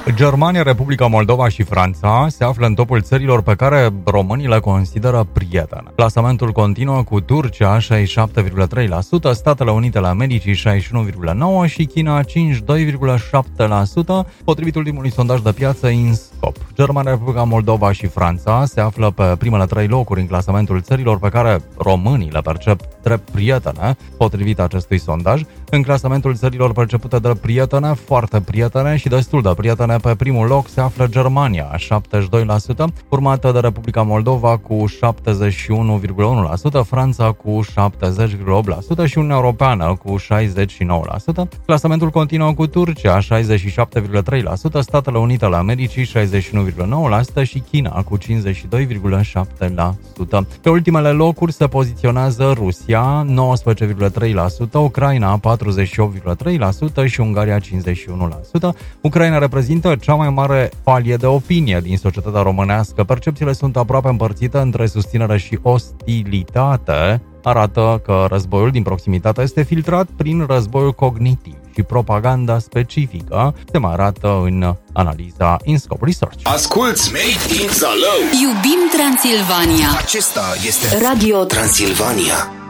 Germania, Republica Moldova și Franța se află în topul țărilor pe care românii le consideră prietene. Clasamentul continuă cu Turcia 67,3%, Statele Unite ale Americii 61,9% și China 52,7%, potrivit ultimului sondaj de piață INSCOP. Germania, Republica Moldova și Franța se află pe primele 3 locuri în clasamentul țărilor pe care românii le percep drept prietene, potrivit acestui sondaj. În clasamentul țărilor percepute drept prietene, foarte prietene și destul de prietene, pe primul loc se află Germania, 72%, urmată de Republica Moldova cu 71,1%, Franța cu 70,8% și Uniunea Europeană cu 69%. Clasamentul continuă cu Turcia, 67,3%, Statele Unite ale Americii, 61,9% și China cu 52,7%. Pe ultimele locuri se poziționează Rusia, 19,3%, Ucraina, 48,3% și Ungaria, 51%. Ucraina reprezintă cea mai mare falie de opinie din societatea românească. Percepțiile sunt aproape împărțite între susținere și ostilitate. Arată că războiul din proximitate este filtrat prin războiul cognitiv și propaganda specifică. Se mai arată în analiza INSCOP Research. Asculți Made in Zalău. Iubim Transilvania. Acesta este Radio Transilvania.